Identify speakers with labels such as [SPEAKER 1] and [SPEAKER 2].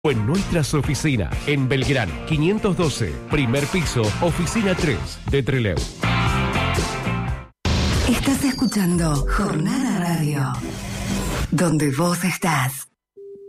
[SPEAKER 1] O en nuestras oficinas, en Belgrano, 512, primer piso, oficina 3 de Trelew.
[SPEAKER 2] Estás escuchando Jornada Radio, donde vos estás.